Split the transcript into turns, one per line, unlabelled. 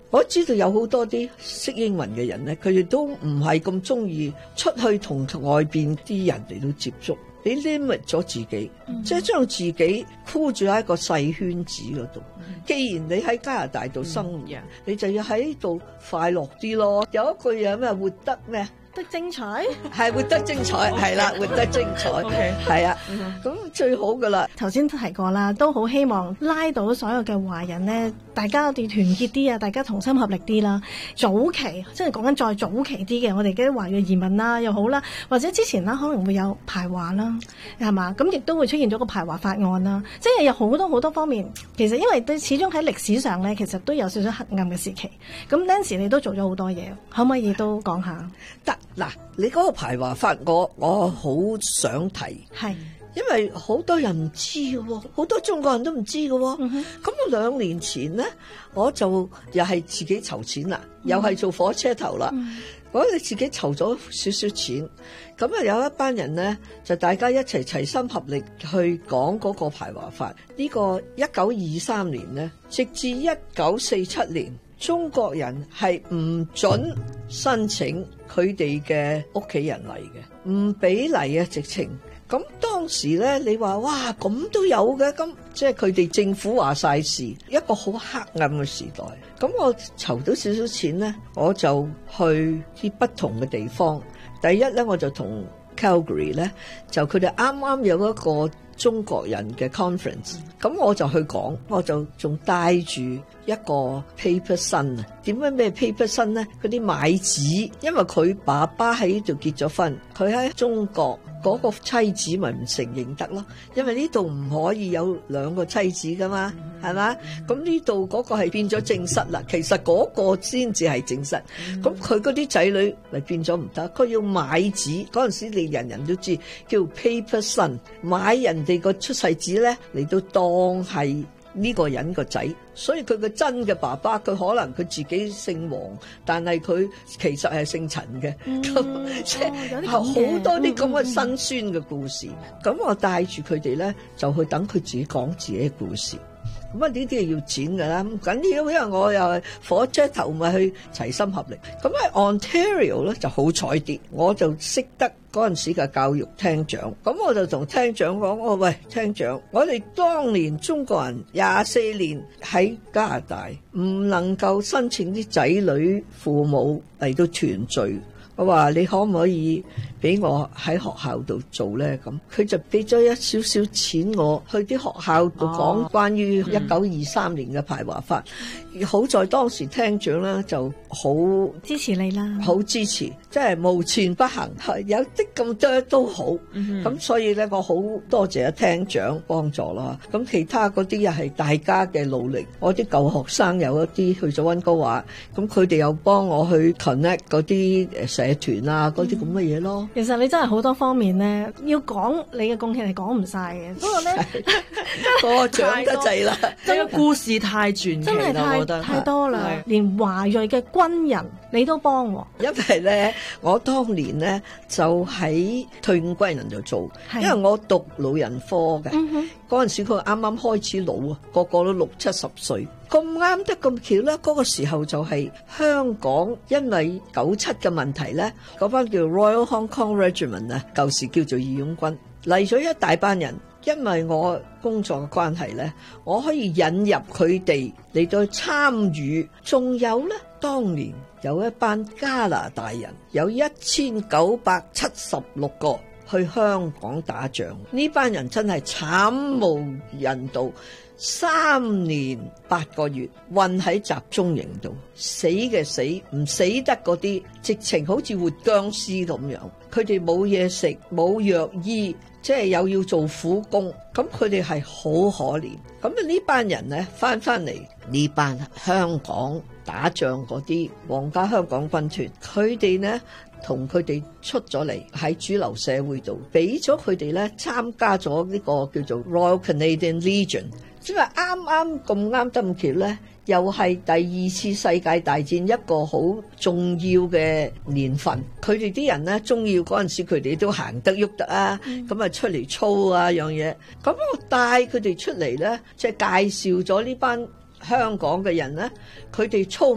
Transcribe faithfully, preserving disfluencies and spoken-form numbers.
我知道有好多啲識英文嘅人咧，佢哋都唔係咁中意出去同外邊啲人嚟到接觸。你 limit 咗自己，嗯、即係將自己箍住喺一個細圈子嗰度。嗯、既然你喺加拿大度生活，嗯、你就要喺度快樂啲咯。有一句嘢咩？活得咩？
得精彩，
係活得精彩，係啦，活得精彩，係啊，咁最好噶啦。
頭先提過啦，都好希望拉到所有嘅華人咧，大家我哋團結啲啊，大家同心合力啲啦。早期即係講緊再早期啲嘅，我哋嘅華裔移民啦又好啦，或者之前啦可能會有排華啦，係嘛？咁亦都會出現咗個排華法案啦，即係有好多好多方面。其實因為對始終喺歷史上咧，其實都有少少黑暗嘅時期。咁 Nancy 你都做咗好多嘢，可唔可以都講下？
得。嗱，你嗰個排華法我我好想提，係，因為好多人唔知嘅喎，好多中國人都唔知嘅喎。咁、嗯、我兩年前咧，我就又係自己籌錢啦，嗯、又係做火車頭啦。嗯、我哋自己籌咗少少錢，咁啊有一班人咧，就大家一齊齊心合力去講嗰個排華法。呢、這個一九二三年咧，直至一九四七年。中國人係唔准申請佢哋嘅屋企人嚟嘅，唔俾嚟啊！直情咁當時咧，你話哇咁都有嘅，咁即係佢哋政府話晒事，一個好黑暗嘅時代。咁我籌到少少錢咧，我就去啲不同嘅地方。第一咧，我就同 Calgary 咧，就佢哋啱啱有一個中國人嘅 conference，咁我就去講，我就仲帶住一個 paper son 啊。點樣咩 paper son 咧？嗰啲買紙，因為佢爸爸喺呢度結咗婚，佢喺中國嗰個妻子咪唔承認得咯，因為呢度唔可以有兩個妻子噶嘛，係嘛？咁呢度嗰個係變咗正室啦，其實嗰個先至係正室。咁佢嗰啲仔女咪變咗唔得，佢要買紙。嗰陣時你人人都知叫 paper son， 買人哋個出世紙咧嚟到當係呢個人個仔，所以佢個真嘅爸爸，佢可能佢自己姓黃，但係佢其實係姓陳嘅。咁即係好多啲咁嘅辛酸嘅故事。咁、嗯嗯、我帶住佢哋咧，就去等佢自己講自己嘅故事。咁啊呢啲係要錢噶啦，唔緊要，因為我又係火車頭，咪去齊心合力。咁喺 Ontario 咧就好彩啲，我就識得嗰陣時嘅教育廳長，咁我就同廳長講：我喂廳長，我哋當年中國人廿四年喺加拿大，唔能夠申請啲仔女父母嚟到團聚。我話你可唔可以俾我喺學校度做咧？咁佢就俾咗一少少錢我去啲學校度講關於一九二三年嘅排華法。嗯、好在當時廳長咧就好
支持你啦，
好支持，即係無錢不行，有啲咁多都好。咁、嗯、所以咧，我好多謝廳長幫助啦。咁其他嗰啲又係大家嘅努力。我啲舊學生有一啲去咗溫哥華，咁佢哋又幫我去 connect 嗰啲誒社團啊，嗰啲咁嘅嘢咯。
其實你真係好多方面咧，要講你嘅貢獻係講唔晒嘅。不過咧，
過獎得滯啦，
即係故事太傳奇，
真係太太多啦。連華裔嘅軍人你都幫喎。
因為咧，我當年咧就喺退伍軍人度做，因為我讀老人科嘅。嗰陣時佢啱啱開始老啊，個個都六七十歲。咁啱得咁巧咧，嗰個時候就係香港因為九七嘅問題咧，嗰班叫 Royal Hong Kong Regiment 啊，舊時叫做義勇軍嚟咗一大班人。因為我工作嘅關係咧，我可以引入佢哋嚟到參與。仲有咧，當年有一班加拿大人，有一千九百七十六個去香港打仗。呢班人真係慘無人道，三年八個月困喺集中營度，死嘅死，唔死得嗰啲直情好似活僵屍咁樣。佢哋冇嘢食，冇藥醫，即係又要做苦工，咁佢哋係好可憐。咁啊呢班人咧翻翻嚟，呢班香港打仗嗰啲皇家香港軍團，佢哋咧同佢哋出咗嚟喺主流社會度，俾咗佢哋咧參加咗呢個叫做 Royal Canadian Legion，即係啱啱咁啱得咁巧咧，又係第二次世界大戰一個好重要嘅年份。佢哋啲人咧中意嗰陣時，佢哋都行得喐得啊，咁啊、嗯、出嚟操啊樣嘢。咁我帶佢哋出嚟咧，即係介紹咗呢班香港嘅人咧，佢哋操